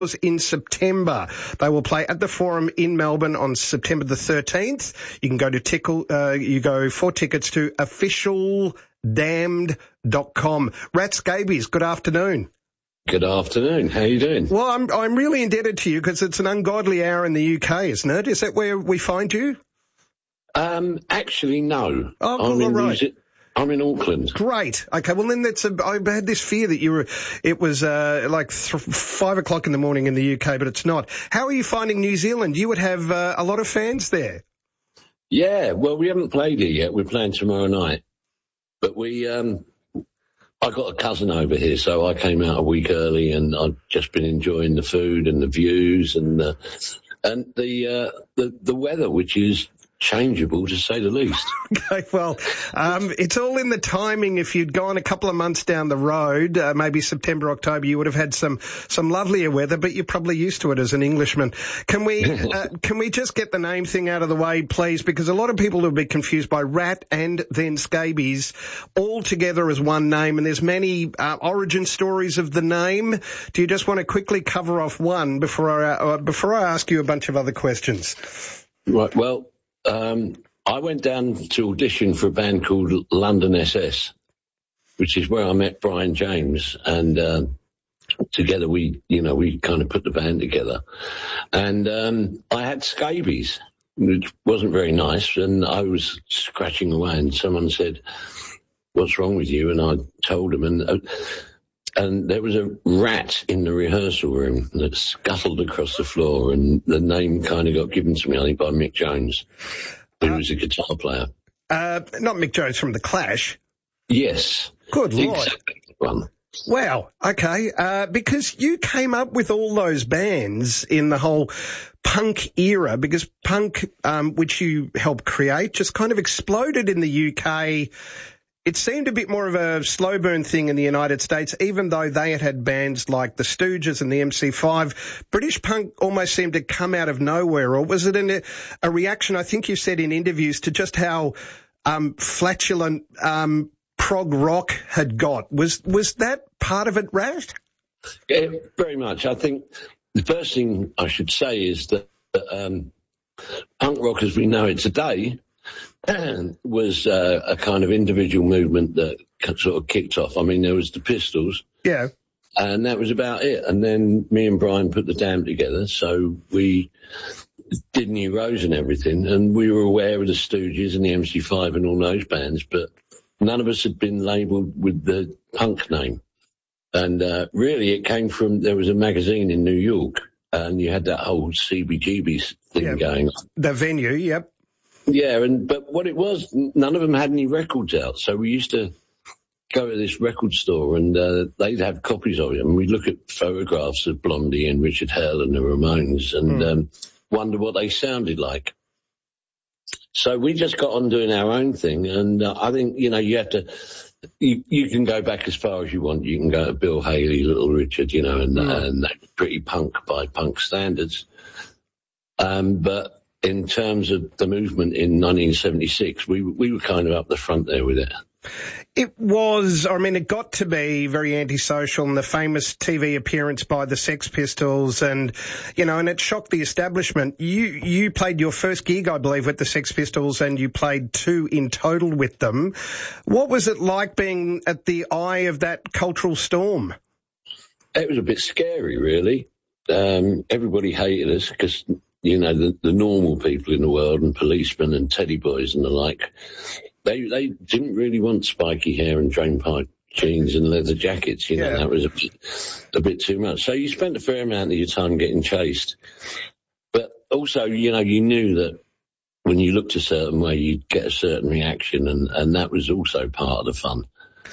in September. They will play at the Forum in Melbourne on September the 13th. You can go to for tickets to officialdamned.com. Rat Scabies, good afternoon. Good afternoon. How are you doing? Well, I'm really indebted to you because it's an ungodly hour in the UK, isn't it? Is that where we find you? Actually, no. Oh, cool, all right. I'm in Auckland. Great. Okay, well then I had this fear that it was like 5 o'clock in the morning in the UK, but it's not. How are you finding New Zealand? You would have a lot of fans there. Yeah, well, we haven't played it yet. We're playing tomorrow night. But I got a cousin over here, so I came out a week early, and I've just been enjoying the food and the views and the weather, which is changeable, to say the least. Okay, well, it's all in the timing. If you'd gone a couple of months down the road, maybe September, October, you would have had some lovelier weather, but you're probably used to it as an Englishman. Can we just get the name thing out of the way, please? Because a lot of people will be confused by Rat and then Scabies all together as one name, and there's many origin stories of the name. Do you just want to quickly cover off one before I ask you a bunch of other questions? Right, well, I went down to audition for a band called London SS, which is where I met Brian James, and together we kind of put the band together. And I had scabies, which wasn't very nice, and I was scratching away, and someone said, "What's wrong with you?" And I told them, and there was a rat in the rehearsal room that scuttled across the floor, and the name kind of got given to me, I think, by Mick Jones, who was a guitar player. Not Mick Jones from The Clash? Yes. Good Lord. Exactly. One. Wow, okay, because you came up with all those bands in the whole punk era, because punk, which you helped create, just kind of exploded in the UK. It seemed a bit more of a slow burn thing in the United States, even though they had bands like the Stooges and the MC5. British punk almost seemed to come out of nowhere, or was it a reaction, I think you said in interviews, to just how flatulent prog rock had got? Was that part of it, Rat? Yeah, very much. I think the first thing I should say is that punk rock as we know it today was a kind of individual movement that sort of kicked off. I mean, there was the Pistols. Yeah. And that was about it. And then me and Brian put the Damned together. So we did New Rose and everything. And we were aware of the Stooges and the MC5 and all those bands. But none of us had been labelled with the punk name. And really it came from, there was a magazine in New York. And you had that whole CBGB thing going on. The Venue, yep. Yeah, but what it was, none of them had any records out. So we used to go to this record store, and they'd have copies of it. And we'd look at photographs of Blondie and Richard Hell and the Ramones and wonder what they sounded like. So we just got on doing our own thing. And I think, you have to, you can go back as far as you want. You can go to Bill Haley, Little Richard, and they're pretty punk by punk standards. But in terms of the movement in 1976, we were kind of up the front there with it. It was, it got to be very antisocial, and the famous TV appearance by the Sex Pistols, and it shocked the establishment. You played your first gig, I believe, with the Sex Pistols, and you played 2 in total with them. What was it like being at the eye of that cultural storm? It was a bit scary, really. Everybody hated us because the normal people in the world and policemen and teddy boys and the like, they didn't really want spiky hair and drainpipe jeans and leather jackets, that was a bit too much. So you spent a fair amount of your time getting chased. But also, you knew that when you looked a certain way, you'd get a certain reaction, and that was also part of the fun.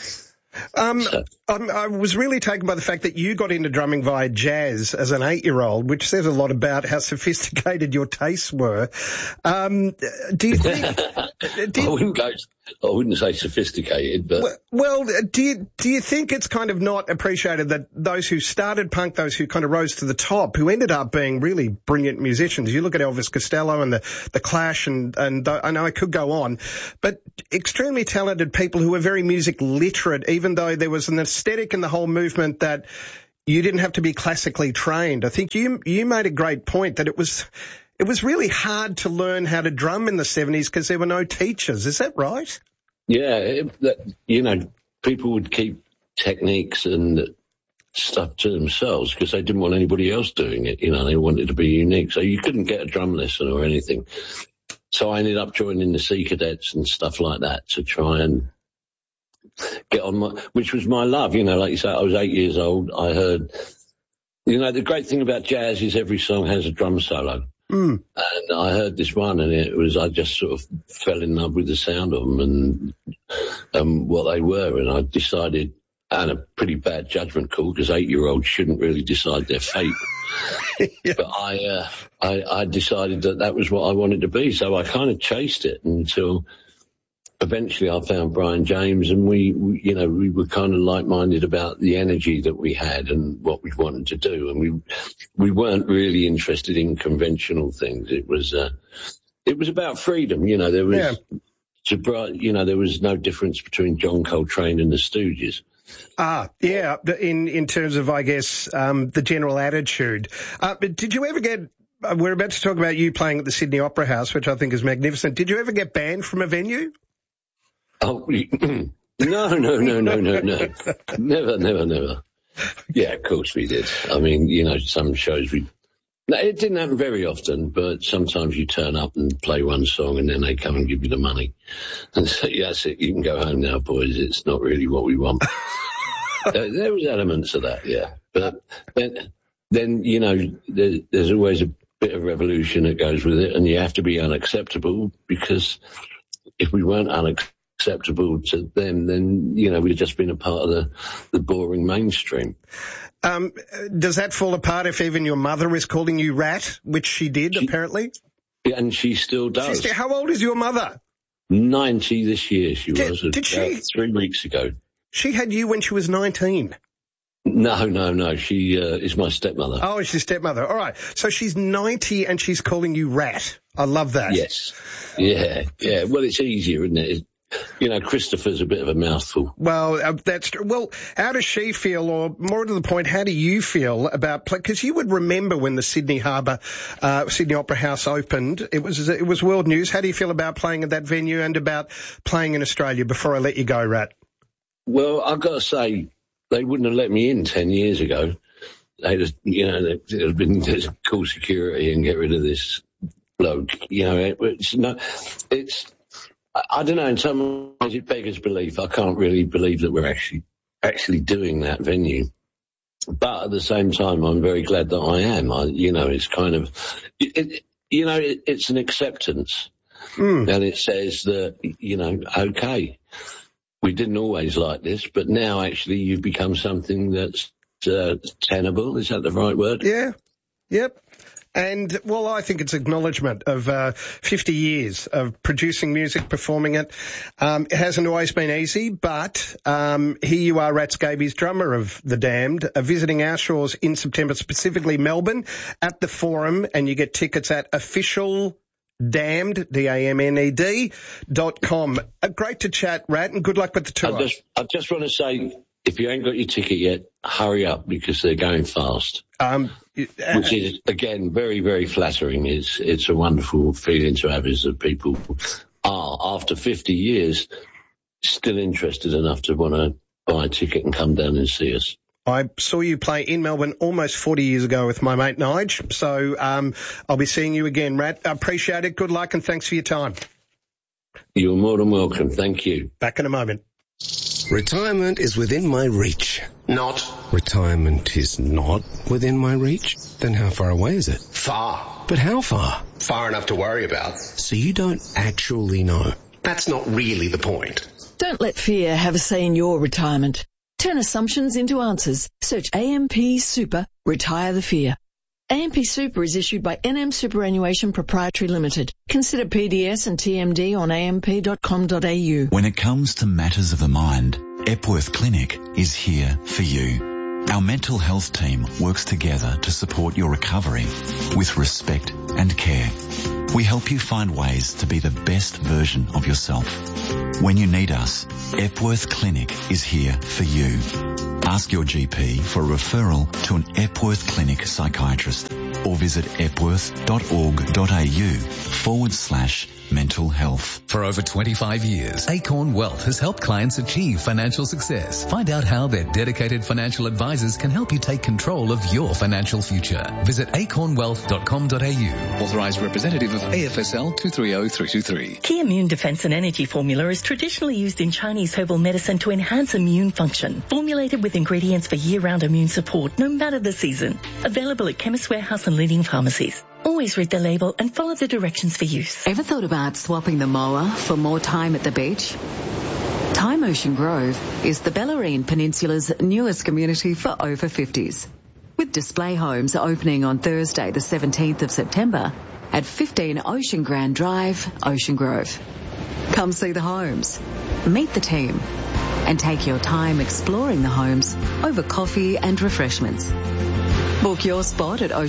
I was really taken by the fact that you got into drumming via jazz as an 8-year-old, which says a lot about how sophisticated your tastes were. Do you think... I wouldn't say sophisticated, but... Well, do you think it's kind of not appreciated that those who started punk, those who kind of rose to the top, who ended up being really brilliant musicians, you look at Elvis Costello and the Clash, and I know I could go on, but extremely talented people who were very music literate, even though there was an aesthetic in the whole movement that you didn't have to be classically trained. I think you made a great point that it was really hard to learn how to drum in the 70s because there were no teachers. Is that right? Yeah, people would keep techniques and stuff to themselves because they didn't want anybody else doing it. They wanted to be unique. So you couldn't get a drum lesson or anything. So I ended up joining the Sea Cadets and stuff like that to try and get on which was my love. Like you say, I was 8 years old. I heard, the great thing about jazz is every song has a drum solo. And I heard this one and I just sort of fell in love with the sound of them and what they were. And I decided, and a pretty bad judgment call because 8-year-olds shouldn't really decide their fate. Yeah. But I decided that was what I wanted to be. So I kind of chased it until eventually I found Brian James, and we were kind of like-minded about the energy that we had and what we wanted to do. And we weren't really interested in conventional things. It was about freedom. There was, there was no difference between John Coltrane and the Stooges. Yeah, in terms of, I guess, the general attitude. But did you ever get, we're about to talk about you playing at the Sydney Opera House, which I think is magnificent. Did you ever get banned from a venue? Oh, no. Never. Yeah, of course we did. I mean, some shows it didn't happen very often, but sometimes you turn up and play one song and then they come and give you the money. And say, yeah, that's it, you can go home now, boys. It's not really what we want. There was elements of that, yeah. But then there's always a bit of revolution that goes with it, and you have to be unacceptable, because if we weren't unacceptable to them, then, we'd just been a part of the boring mainstream. Does that fall apart if even your mother is calling you Rat, which she did, apparently? Yeah, and she still does. How old is your mother? 90 this year she was. Did she? 3 weeks ago. She had you when she was 19? No. She is my stepmother. Oh, she's stepmother. All right. So she's 90 and she's calling you Rat. I love that. Yes. Yeah. Well, it's easier, isn't it? Christopher's a bit of a mouthful. Well, that's true. Well, how does she feel, or more to the point, how do you feel about play? Because you would remember when the Sydney Opera House opened. It was world news. How do you feel about playing at that venue and about playing in Australia? Before I let you go, Rat. Well, I've got to say, they wouldn't have let me in 10 years ago. They just, there'd have been call security and get rid of this bloke. I don't know, in some ways it beggars belief. I can't really believe that we're actually doing that venue. But at the same time, I'm very glad that I am. It's kind of, it's an acceptance. And it says that, okay, we didn't always like this, but now actually you've become something that's tenable. Is that the right word? Yeah. Yep. And, well, I think it's acknowledgement of 50 years of producing music, performing it. It hasn't always been easy, but here you are, Rat Scabies, drummer of The Damned, visiting our shores in September, specifically Melbourne, at the Forum, and you get tickets at officialdamned, DAMNED.com. Great to chat, Rat, and good luck with the tour. I just want to say, if you ain't got your ticket yet, hurry up, because they're going fast. Which is, again, very, very flattering. It's a wonderful feeling to have, is that people are, after 50 years, still interested enough to want to buy a ticket and come down and see us. I saw you play in Melbourne almost 40 years ago with my mate Nige, so I'll be seeing you again, Rat. I appreciate it. Good luck and thanks for your time. You're more than welcome. Thank you. Back in a moment. Retirement is within my reach. Not. Retirement is not within my reach? Then how far away is it? Far. But how far? Far enough to worry about. So you don't actually know? That's not really the point. Don't let fear have a say in your retirement. Turn assumptions into answers. Search AMP Super, Retire the Fear. AMP Super is issued by NM Superannuation Proprietary Limited. Consider PDS and TMD on amp.com.au. When it comes to matters of the mind, Epworth Clinic is here for you. Our mental health team works together to support your recovery with respect and care. We help you find ways to be the best version of yourself. When you need us, Epworth Clinic is here for you. Ask your GP for a referral to an Epworth Clinic psychiatrist or visit epworth.org.au/mental health. For over 25 years, Acorn Wealth has helped clients achieve financial success. Find out how their dedicated financial advisors can help you take control of your financial future. Visit acornwealth.com.au. Authorised representative of AFSL 230323. Key Immune Defense and Energy Formula is traditionally used in Chinese herbal medicine to enhance immune function. Formulated with ingredients for year-round immune support, no matter the season. Available at Chemist Warehouse and leading pharmacies. Always read the label and follow the directions for use. Ever thought about swapping the mower for more time at the beach? Time Ocean Grove is the Bellarine Peninsula's newest community for over 50s. With display homes opening on Thursday the 17th of September at 15 Ocean Grand Drive, Ocean Grove. Come see the homes, meet the team, and take your time exploring the homes over coffee and refreshments. Book your spot at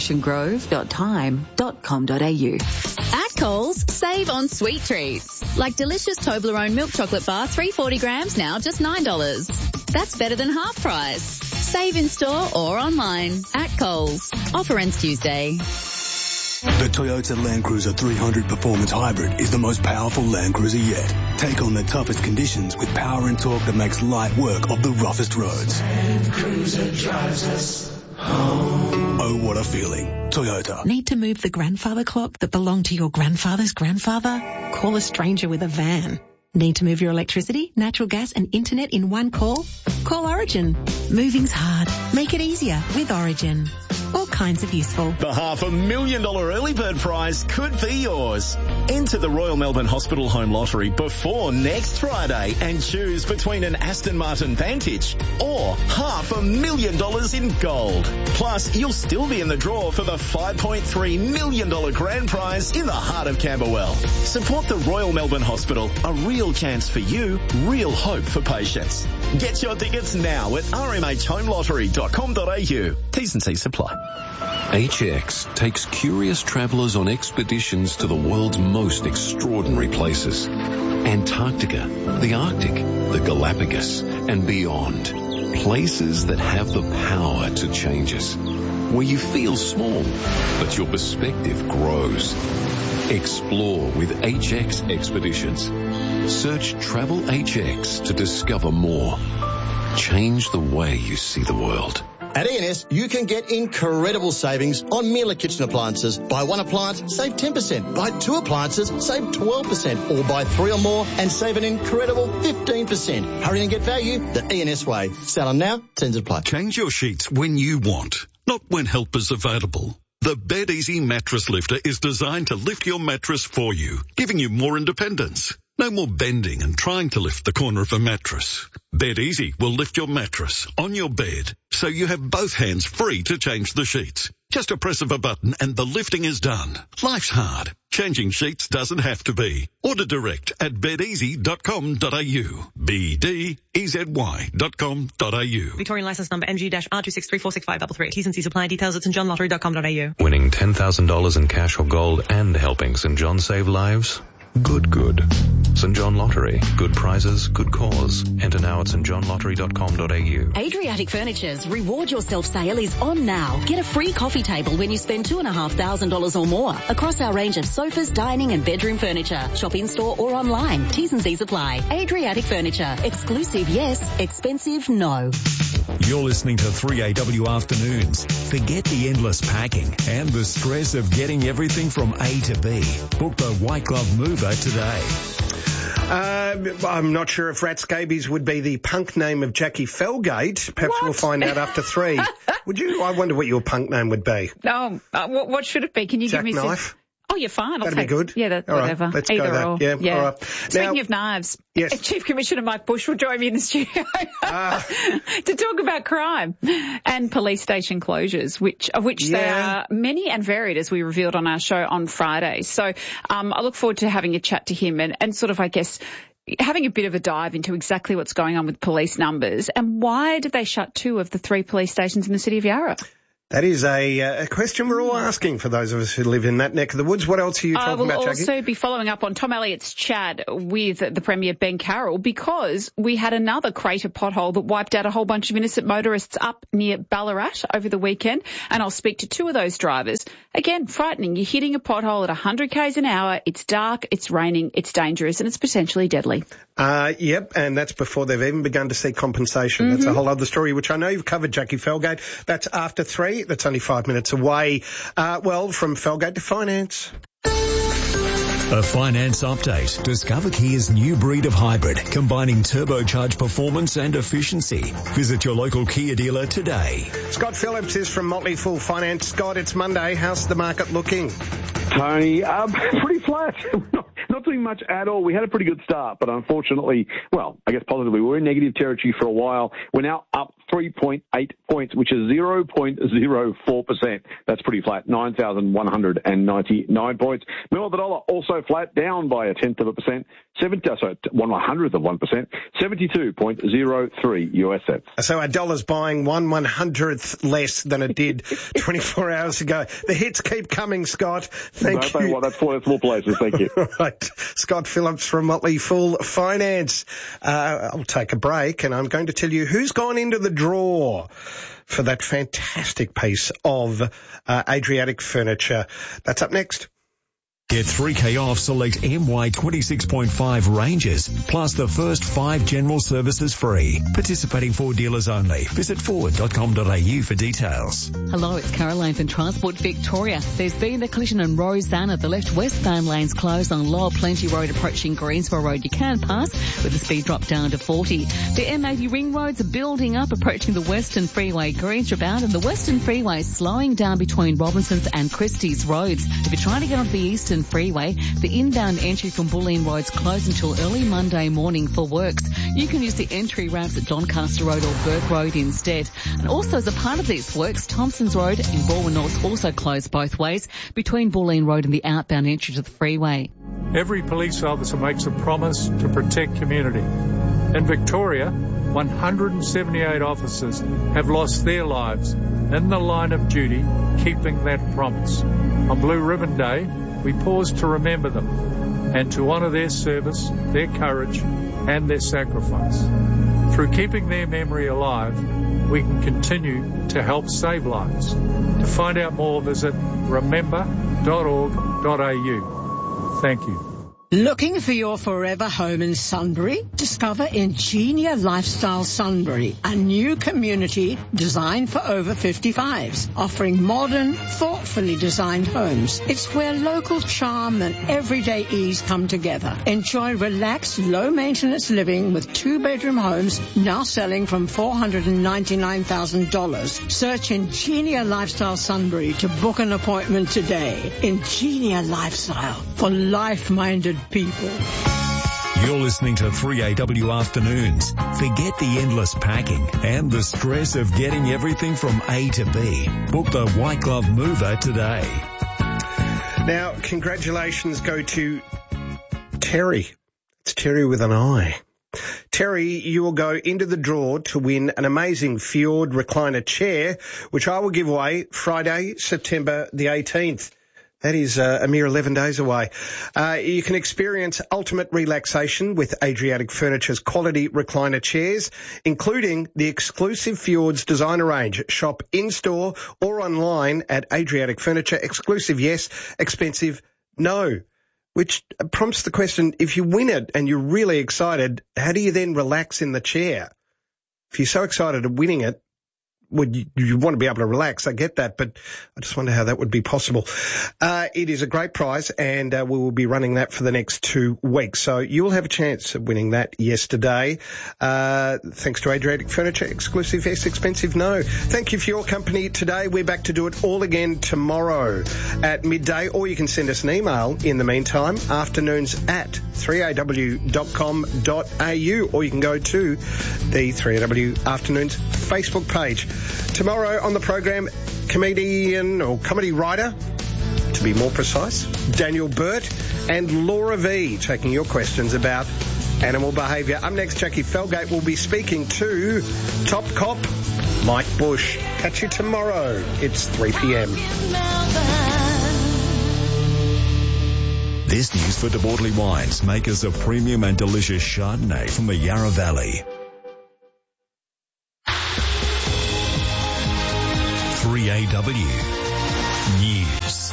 oceangrove.time.com.au. At Coles, save on sweet treats. Like delicious Toblerone milk chocolate bar, 340 grams now, just $9. That's better than half price. Save in store or online. At Coles. Offer ends Tuesday. The Toyota Land Cruiser 300 Performance Hybrid is the most powerful Land Cruiser yet. Take on the toughest conditions with power and torque that makes light work of the roughest roads. Land Cruiser drives us home. Oh, what a feeling. Toyota. Need to move the grandfather clock that belonged to your grandfather's grandfather? Call a stranger with a van. Need to move your electricity, natural gas and internet in one call? Call Origin. Moving's hard. Make it easier with Origin. All kinds of useful. The $500,000 early bird prize could be yours. Enter the Royal Melbourne Hospital Home Lottery before next Friday and choose between an Aston Martin Vantage or $500,000 in gold. Plus, you'll still be in the draw for the $5.3 million grand prize in the heart of Camberwell. Support the Royal Melbourne Hospital. A real chance for you, real hope for patients. Get your tickets now at rmhhomelottery.com.au. T's and C's apply. HX takes curious travellers on expeditions to the world's most extraordinary places. Antarctica, the Arctic, the Galapagos, and beyond. Places that have the power to change us. Where you feel small, but your perspective grows. Explore with HX Expeditions. Search Travel HX to discover more. Change the way you see the world. At E&S, you can get incredible savings on Miele kitchen appliances. Buy one appliance, save 10%. Buy two appliances, save 12%. Or buy three or more and save an incredible 15%. Hurry and get value the E&S way. Sell on now, terms apply. Change your sheets when you want, not when help is available. The Bed Easy Mattress Lifter is designed to lift your mattress for you, giving you more independence. No more bending and trying to lift the corner of a mattress. Bed Easy will lift your mattress on your bed, so you have both hands free to change the sheets. Just a press of a button and the lifting is done. Life's hard. Changing sheets doesn't have to be. Order direct at bedeasy.com.au. BDEZY.com.au. Victorian license number MG-R2634653. T's and C's apply. Details at stjohnlottery.com.au. Winning $10,000 in cash or gold and helping St. John save lives? Good. St. John Lottery. Good prizes, good cause. Enter now at stjohnlottery.com.au. Adriatic Furniture's Reward Yourself sale is on now. Get a free coffee table when you spend $2,500 or more across our range of sofas, dining and bedroom furniture. Shop in-store or online. T's and C's apply. Adriatic Furniture. Exclusive, yes. Expensive, no. You're listening to 3AW Afternoons. Forget the endless packing and the stress of getting everything from A to B. Book the White Glove Mover today. I'm not sure if rat scabies would be the punk name of Jackie Felgate. Perhaps we'll find out after 3. Would you? I wonder what your punk name would be. Oh, what should it be? Can you give me Jackknife? Oh, you're fine. That'd be good. Yeah, whatever. Right, let's Either go that. or. Yeah. All right. Speaking of knives, yes. Chief Commissioner Mike Bush will join me in the studio to talk about crime and police station closures, of which there are many and varied, as we revealed on our show on Friday. So I look forward to having a chat to him and sort of, I guess, having a bit of a dive into exactly what's going on with police numbers and why did they shut 2 of the 3 police stations in the city of Yarra? That is a question we're all asking for those of us who live in that neck of the woods. What else are you talking about, Jackie? We'll also be following up on Tom Elliott's chat with the Premier Ben Carroll because we had another crater pothole that wiped out a whole bunch of innocent motorists up near Ballarat over the weekend. And I'll speak to two of those drivers. Again, frightening. You're hitting a pothole at 100 k's an hour. It's dark, it's raining, it's dangerous, and it's potentially deadly. Yep, and that's before they've even begun to seek compensation. Mm-hmm. That's a whole other story, which I know you've covered, Jackie Felgate. That's after 3. That's only 5 minutes away. From Felgate to finance. A finance update. Discover Kia's new breed of hybrid, combining turbocharged performance and efficiency. Visit your local Kia dealer today. Scott Phillips is from Motley Fool Finance. Scott, it's Monday. How's the market looking? Tony, pretty flat. Not doing much at all. We had a pretty good start, but unfortunately, I guess positively, we were in negative territory for a while. We're now up 3.8 points, which is 0.04%. That's pretty flat. 9,199 points. Meanwhile, the dollar also flat, down by 1/10%. 1/100%. 72.03 US cents. So our dollar's buying 1/100th less than it did 24 hours ago. The hits keep coming, Scott. Thank you. That's 4 decimal places. Thank you. Right. Scott Phillips from Motley Fool Finance. I'll take a break and I'm going to tell you who's gone into the draw for that fantastic piece of Adriatic furniture. That's up next. Get 3K off select MY 26.5 ranges, plus the first 5 general services free. Participating Ford dealers only. Visit Ford.com.au for details. Hello, it's Caroline from Transport Victoria. There's been a collision in Roseanne. The left westbound lanes closed on Lower Plenty Road approaching Greensboro Road. You can pass with the speed drop down to 40. The M80 ring roads are building up approaching the Western Freeway Greensboro bound, and the Western Freeway slowing down between Robinson's and Christie's roads. If you're trying to get onto the Eastern Freeway, the inbound entry from Bulleen Road's closed until early Monday morning for works. You can use the entry ramps at Doncaster Road or Burke Road instead. And also as a part of these works, Thompson's Road in Balwyn North also closed both ways between Bulleen Road and the outbound entry to the freeway. Every police officer makes a promise to protect community. In Victoria, 178 officers have lost their lives in the line of duty, keeping that promise. On Blue Ribbon Day, we pause to remember them and to honour their service, their courage and their sacrifice. Through keeping their memory alive, we can continue to help save lives. To find out more, visit remember.org.au. Thank you. Looking for your forever home in Sunbury? Discover Ingenia Lifestyle Sunbury, a new community designed for over 55s, offering modern, thoughtfully designed homes. It's where local charm and everyday ease come together. Enjoy relaxed, low-maintenance living with 2-bedroom homes now selling from $499,000. Search Ingenia Lifestyle Sunbury to book an appointment today. Ingenia Lifestyle for life-minded people. You're listening to 3AW Afternoons. Forget the endless packing and the stress of getting everything from A to B. Book the White Glove Mover today. Now, congratulations go to Terry. It's Terry with an I. Terry, you will go into the draw to win an amazing Fjord recliner chair, which I will give away Friday, September the 18th. That is a mere 11 days away. You can experience ultimate relaxation with Adriatic Furniture's quality recliner chairs, including the exclusive Fjords designer range. Shop in-store or online at Adriatic Furniture. Exclusive, yes. Expensive, no. Which prompts the question, if you win it and you're really excited, how do you then relax in the chair? If you're so excited at winning it, you want to be able to relax, I get that, but I just wonder how that would be possible. It is a great prize, and we will be running that for the next 2 weeks. So you will have a chance of winning that yesterday. Thanks to Adriatic Furniture. Exclusive, yes. Expensive, no. Thank you for your company today. We're back to do it all again tomorrow at midday, or you can send us an email in the meantime, afternoons@3aw.com.au, or you can go to the 3AW Afternoons Facebook page. Tomorrow on the program, comedian or comedy writer, to be more precise, Daniel Burt and Laura V taking your questions about animal behaviour. Up next, Jackie Felgate will be speaking to Top Cop Mike Bush. Catch you tomorrow. It's 3 p.m. This news for De Bortley Wines, makers of premium and delicious Chardonnay from the Yarra Valley. 3AW News.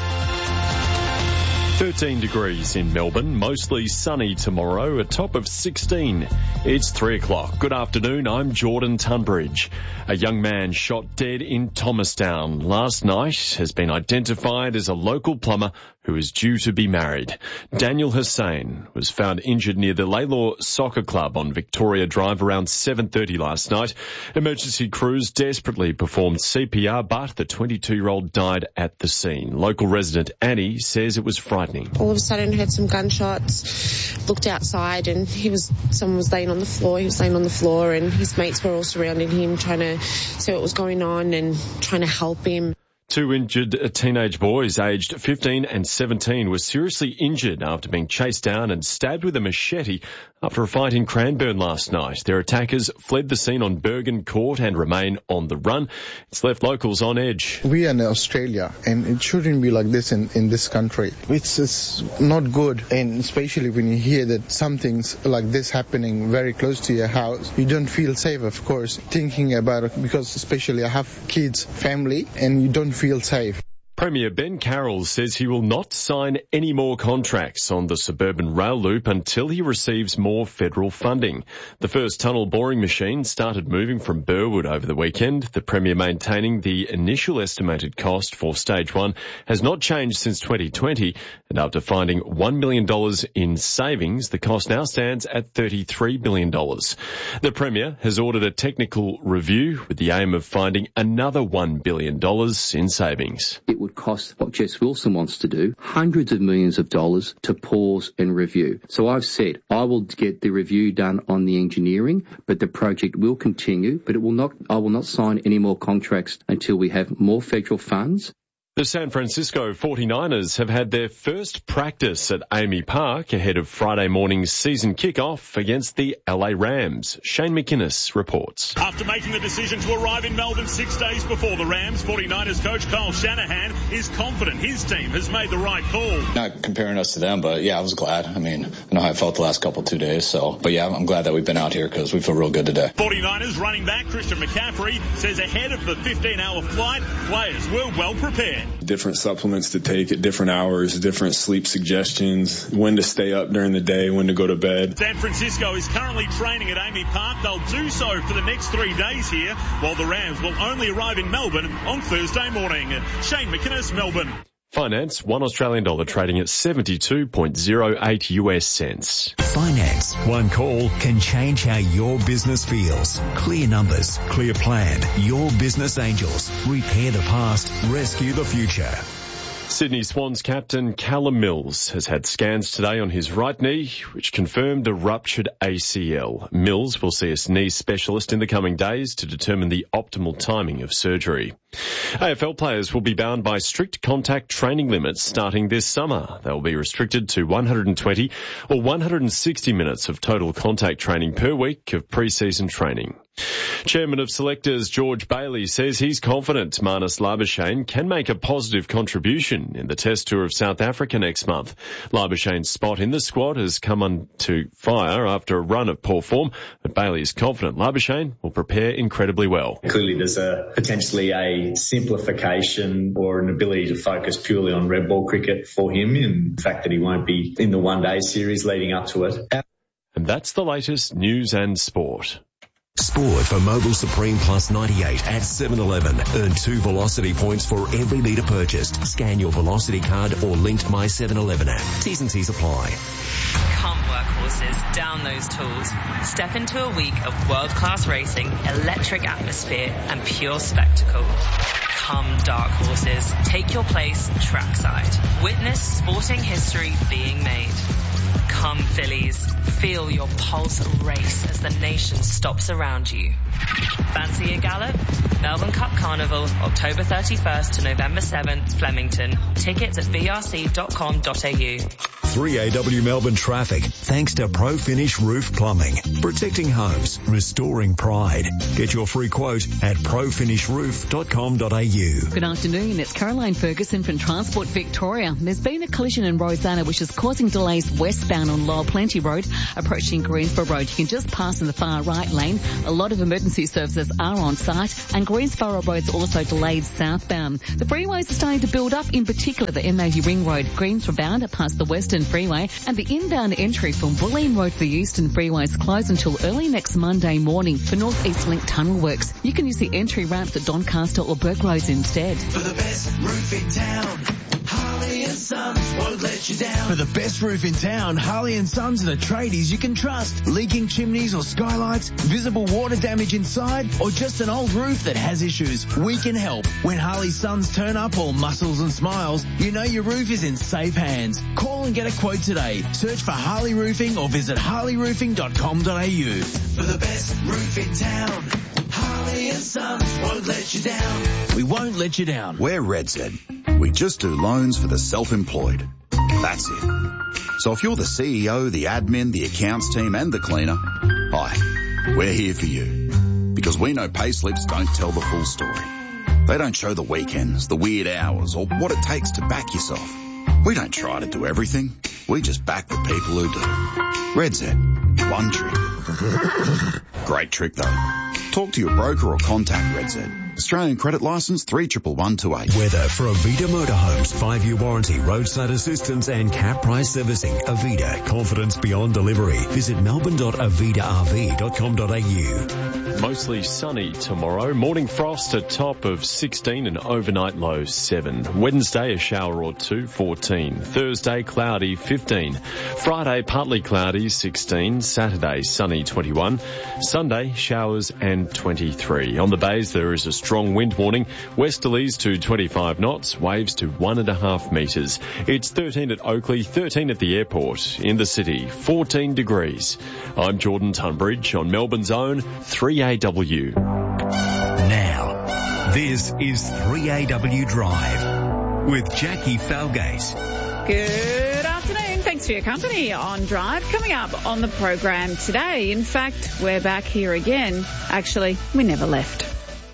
13 degrees in Melbourne, mostly sunny tomorrow, a top of 16. It's 3 o'clock. Good afternoon, I'm Jordan Tunbridge. A young man shot dead in Thomastown last night has been identified as a local plumber who is due to be married. Daniel Hussain was found injured near the Laylaw Soccer Club on Victoria Drive around 7:30 last night. Emergency crews desperately performed CPR, but the 22-year-old died at the scene. Local resident Annie says it was frightening. All of a sudden heard some gunshots, looked outside and someone was laying on the floor. He was laying on the floor and his mates were all surrounding him trying to see what was going on and trying to help him. Two injured teenage boys aged 15 and 17 were seriously injured after being chased down and stabbed with a machete after a fight in Cranbourne last night. Their attackers fled the scene on Bergen Court and remain on the run. It's left locals on edge. We are in Australia and it shouldn't be like this in this country. It's not good, and especially when you hear that something's like this happening very close to your house, you don't feel safe, of course, thinking about it, because especially I have kids, family, and you don't feel safe. Premier Ben Carroll says he will not sign any more contracts on the suburban rail loop until he receives more federal funding. The first tunnel boring machine started moving from Burwood over the weekend. The Premier maintaining the initial estimated cost for stage one has not changed since 2020, and after finding $1 million in savings, the cost now stands at $33 billion. The Premier has ordered a technical review with the aim of finding another $1 billion in savings. It would cost what Jess Wilson wants to do, hundreds of millions of dollars to pause and review. So I've said I will get the review done on the engineering, but the project will continue, but I will not sign any more contracts until we have more federal funds. The San Francisco 49ers have had their first practice at Amy Park ahead of Friday morning's season kickoff against the LA Rams. Shane McInnes reports. After making the decision to arrive in Melbourne 6 days before the Rams, 49ers coach Kyle Shanahan is confident his team has made the right call. Not comparing us to them, but yeah, I was glad. I mean, I know how I felt the last 2 days, but yeah, I'm glad that we've been out here because we feel real good today. 49ers running back Christian McCaffrey says ahead of the 15-hour flight, players were well prepared. Different supplements to take at different hours, different sleep suggestions, when to stay up during the day, when to go to bed. San Francisco is currently training at Amy Park. They'll do so for the next 3 days here, while the Rams will only arrive in Melbourne on Thursday morning. Shane McInnes, Melbourne. Finance, $1 Australian dollar trading at 72.08 US cents. Finance, one call can change how your business feels. Clear numbers, clear plan. Your Business Angels. Repair the past, rescue the future. Sydney Swans captain Callum Mills has had scans today on his right knee, which confirmed a ruptured ACL. Mills will see a knee specialist in the coming days to determine the optimal timing of surgery. AFL players will be bound by strict contact training limits starting this summer. They will be restricted to 120 or 160 minutes of total contact training per week of pre-season training. Chairman of Selectors George Bailey says he's confident Marnus Labuschagne can make a positive contribution in the Test Tour of South Africa next month. Labuschagne's spot in the squad has come onto fire after a run of poor form, but Bailey is confident Labuschagne will prepare incredibly well. Clearly there's potentially a simplification or an ability to focus purely on red ball cricket for him, in the fact that he won't be in the one-day series leading up to it. And that's the latest news and sport. Sport for Mobil Supreme Plus 98 at 7-Eleven. Earn 2 Velocity points for every litre purchased. Scan your Velocity card or linked My 7-Eleven app. T's and C's apply. Come workhorses, down those tools. Step into a week of world-class racing, electric atmosphere and pure spectacle. Come dark horses, take your place trackside. Witness sporting history being made. Come fillies, feel your pulse race as the nation stops around you. Fancy a gallop? Melbourne Cup Carnival, October 31st to November 7th, Flemington. Tickets at brc.com.au. 3AW Melbourne traffic thanks to Pro Finish Roof Plumbing. Protecting homes, restoring pride. Get your free quote at profinishroof.com.au. Good afternoon. It's Caroline Ferguson from Transport Victoria. There's been a collision in Rosanna which is causing delays westbound on Lower Plenty Road, approaching Greensborough Road. You can just pass in the far right lane. A lot of emergency services are on site, and Greensborough Road's also delayed southbound. The freeways are starting to build up, in particular the M80 Ring Road, Greensborough bound past the Western Freeway, and the inbound entry from Bulleen Road to the Eastern Freeway is closed until early next Monday morning for North East Link tunnel works. You can use the entry ramps at Doncaster or Burke Roads instead. For the best roof in town, Harley and Sons won't let you down. For the best roof in town, Harley and Sons are the tradies you can trust. Leaking chimneys or skylights, visible water damage inside, or just an old roof that has issues, we can help. When Harley Sons turn up all muscles and smiles, you know your roof is in safe hands. Call and get a quote today. Search for Harley Roofing or visit harleyroofing.com.au. For the best roof in town, Harley and Sons won't let you down. We won't let you down. We're RedZ. We just do loans for the self-employed. That's it. So if you're the CEO, the admin, the accounts team and the cleaner, hi, we're here for you. Because we know payslips don't tell the full story. They don't show the weekends, the weird hours, or what it takes to back yourself. We don't try to do everything. We just back the people who do. RedZ. One trick. Great trick though. Talk to your broker or contact RedZ. Australian credit licence 311128. Weather for Avida Motorhomes. 5-year warranty, roadside assistance and cap price servicing. Avida, confidence beyond delivery. Visit melbourne.avidarv.com.au. Mostly sunny tomorrow. Morning frost, a top of 16 and overnight low 7. Wednesday, a shower or two, 14. Thursday, cloudy, 15. Friday, partly cloudy, 16. Saturday, sunny, 21. Sunday, showers and 23. On the bays, there is a strong wind warning. Westerlies to 25 knots, waves to 1.5 metres. It's 13 at Oakley, 13 at the airport. In the city, 14 degrees. I'm Jordan Tunbridge on Melbourne's own 3AW. Now, this is 3AW Drive with Jackie Falgate. Good afternoon. Thanks for your company on Drive. Coming up on the program today, in fact, we're back here again. Actually, we never left.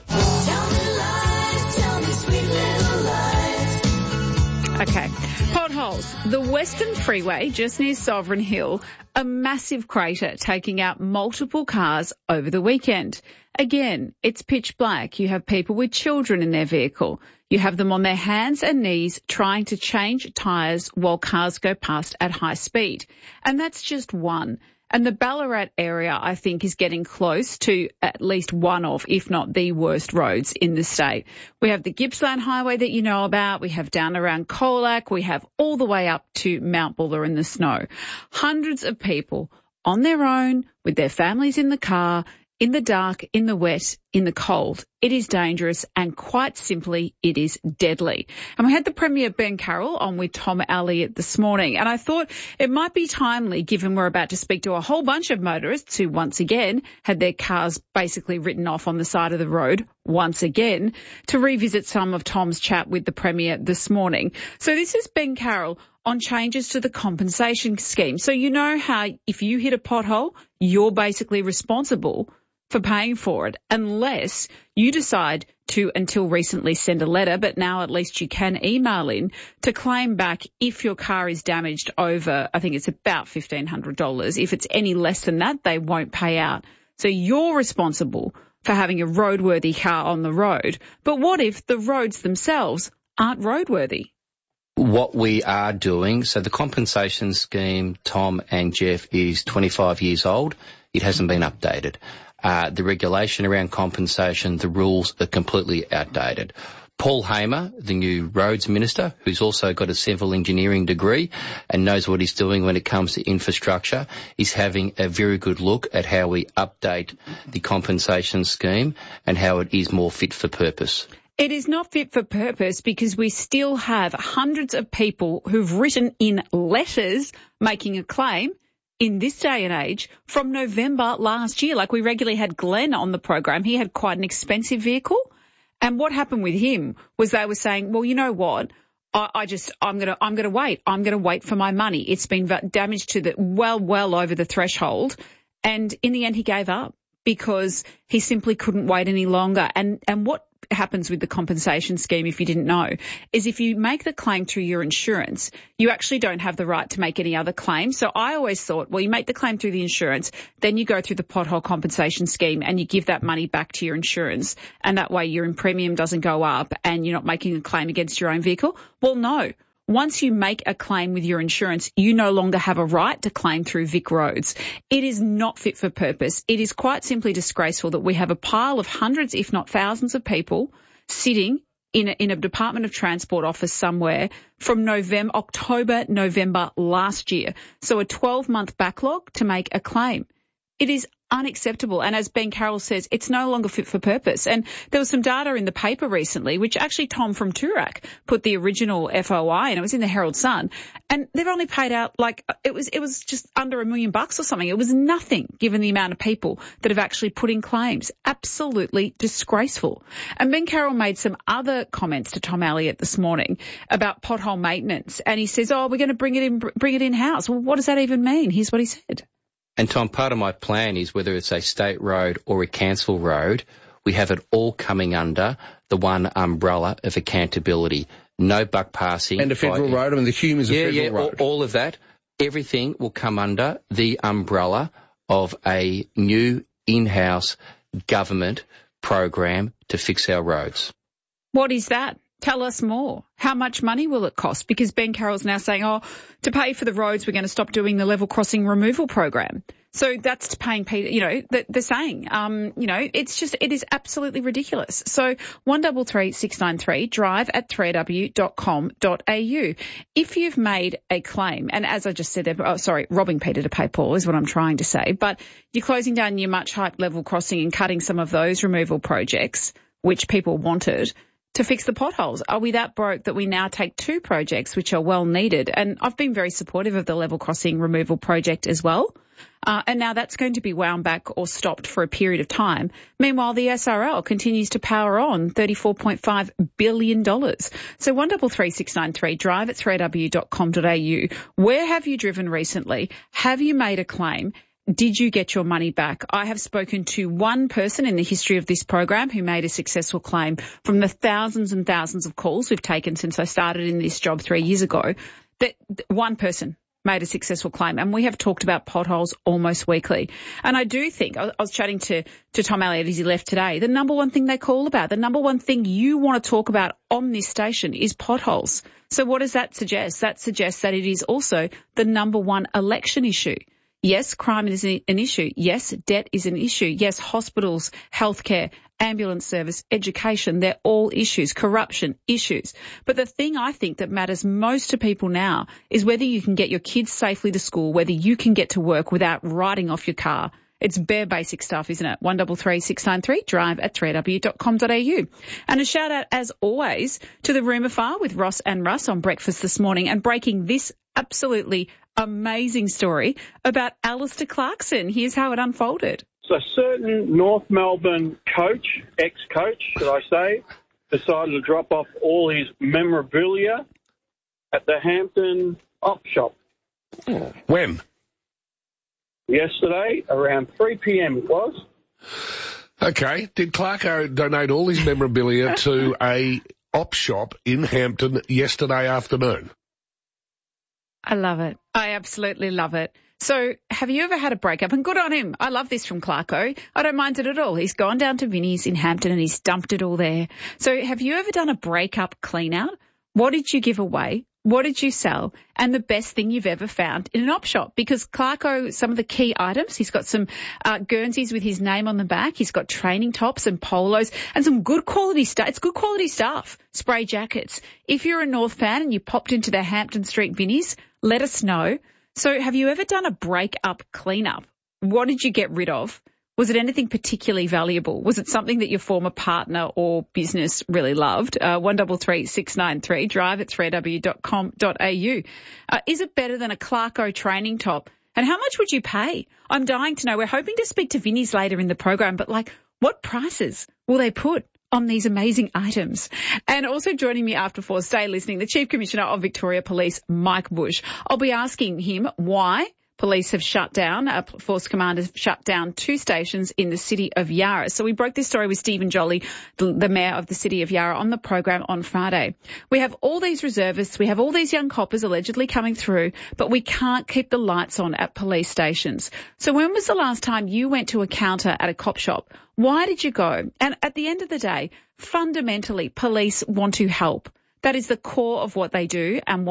Okay. Potholes. The Western Freeway, just near Sovereign Hill, a massive crater taking out multiple cars over the weekend. Again, it's pitch black. You have people with children in their vehicle. You have them on their hands and knees trying to change tyres while cars go past at high speed. And that's just one. And the Ballarat area, I think, is getting close to at least one of, if not the worst roads in the state. We have the Gippsland Highway that you know about. We have down around Colac. We have all the way up to Mount Buller in the snow. Hundreds of people on their own with their families in the car, in the dark, in the wet, in the cold. It is dangerous and quite simply it is deadly. And we had the Premier Ben Carroll on with Tom Elliott this morning, and I thought it might be timely, given we're about to speak to a whole bunch of motorists who once again had their cars basically written off on the side of the road once again, to revisit some of Tom's chat with the Premier this morning. So this is Ben Carroll on changes to the compensation scheme. So you know how if you hit a pothole, you're basically responsible for paying for it, unless you decide to, until recently, send a letter, but now at least you can email in to claim back if your car is damaged over, I think it's about $1,500. If it's any less than that, they won't pay out. So you're responsible for having a roadworthy car on the road. But what if the roads themselves aren't roadworthy? What we are doing, so the compensation scheme, Tom and Jeff, is 25 years old. It hasn't been updated. The regulation around compensation, the rules are completely outdated. Paul Hamer, the new roads minister, who's also got a civil engineering degree and knows what he's doing when it comes to infrastructure, is having a very good look at how we update the compensation scheme and how it is more fit for purpose. It is not fit for purpose because we still have hundreds of people who've written in letters making a claim in this day and age from November last year. Like, we regularly had Glenn on the program. He had quite an expensive vehicle. And what happened with him was they were saying, well, you know what? I'm going to wait. I'm going to wait for my money. It's been damaged to the well over the threshold. And in the end, he gave up because he simply couldn't wait any longer. And what happens with the compensation scheme, if you didn't know, is if you make the claim through your insurance, you actually don't have the right to make any other claim. So I always thought, well, you make the claim through the insurance, then you go through the pothole compensation scheme and you give that money back to your insurance. And that way your premium doesn't go up and you're not making a claim against your own vehicle. Well, no. Once you make a claim with your insurance, you no longer have a right to claim through Vic Roads. It is not fit for purpose. It is quite simply disgraceful that we have a pile of hundreds, if not thousands of people sitting in a Department of Transport office somewhere from October, November last year. So a 12-month backlog to make a claim. It is unacceptable. And as Ben Carroll says, it's no longer fit for purpose. And there was some data in the paper recently, which actually Tom from Toorak put the original FOI, and it was in the Herald Sun. And they've only paid out it was just under $1 million or something. It was nothing given the amount of people that have actually put in claims. Absolutely disgraceful. And Ben Carroll made some other comments to Tom Elliott this morning about pothole maintenance. And he says, we're going to bring it in-house. Well, what does that even mean? Here's what he said. And Tom, part of my plan is whether it's a state road or a council road, we have it all coming under the one umbrella of accountability. No buck passing. And a federal road, the Hume is a federal road. All of that. Everything will come under the umbrella of a new in-house government program to fix our roads. What is that? Tell us more. How much money will it cost? Because Ben Carroll's now saying, to pay for the roads, we're going to stop doing the level crossing removal program. So that's paying people, they're saying, it is absolutely ridiculous. So 133693, drive at 3w.com.au. If you've made a claim, and as I just said there, robbing Peter to pay Paul is what I'm trying to say, but you're closing down your much hyped level crossing and cutting some of those removal projects, which people wanted, to fix the potholes. Are we that broke that we now take two projects which are well needed? And I've been very supportive of the level crossing removal project as well. And now that's going to be wound back or stopped for a period of time. Meanwhile, the SRL continues to power on $34.5 billion. So 133693, drive at 3w.com.au. Where have you driven recently? Have you made a claim? Did you get your money back? I have spoken to one person in the history of this program who made a successful claim from the thousands and thousands of calls we've taken since I started in this job 3 years ago. That one person made a successful claim, and we have talked about potholes almost weekly. And I do think, I was chatting to Tom Elliott as he left today, the number one thing they call about, the number one thing you want to talk about on this station is potholes. So what does that suggest? That suggests that it is also the number one election issue. Yes, crime is an issue. Yes, debt is an issue. Yes, hospitals, healthcare, ambulance service, education, they're all issues. Corruption, issues. But the thing I think that matters most to people now is whether you can get your kids safely to school, whether you can get to work without writing off your car. It's bare basic stuff, isn't it? 133693, drive at 3w.com.au. And a shout out, as always, to the Rumour File with Ross and Russ on breakfast this morning, and breaking this absolutely amazing story about Alistair Clarkson. Here's how it unfolded. So a certain North Melbourne ex-coach, should I say, decided to drop off all his memorabilia at the Hampton op shop. When? Yesterday, around 3 p.m. it was. Okay. Did Clarko donate all his memorabilia to a op shop in Hampton yesterday afternoon? I love it. I absolutely love it. So have you ever had a breakup? And good on him. I love this from Clarko. I don't mind it at all. He's gone down to Vinnie's in Hampton and he's dumped it all there. So have you ever done a breakup clean out? What did you give away? What did you sell? And the best thing you've ever found in an op shop? Because Clarko, some of the key items, he's got some Guernseys with his name on the back. He's got training tops and polos and some good quality stuff. It's good quality stuff. Spray jackets. If you're a North fan and you popped into the Hampton Street Vinnies, let us know. So have you ever done a break-up clean-up? What did you get rid of? Was it anything particularly valuable? Was it something that your former partner or business really loved? 133693, drive at 3w.com.au. Is it better than a Clarko training top? And how much would you pay? I'm dying to know. We're hoping to speak to Vinnie's later in the program, but what prices will they put on these amazing items. And also joining me after 4, stay listening, the Chief Commissioner of Victoria Police, Mike Bush. I'll be asking him why police have shut down, Force Command has shut down 2 stations in the city of Yarra. So we broke this story with Stephen Jolly, the Mayor of the city of Yarra, on the program on Friday. We have all these reservists, we have all these young coppers allegedly coming through, but we can't keep the lights on at police stations. So when was the last time you went to a counter at a cop shop? Why did you go? And at the end of the day, fundamentally, police want to help. That is the core of what they do and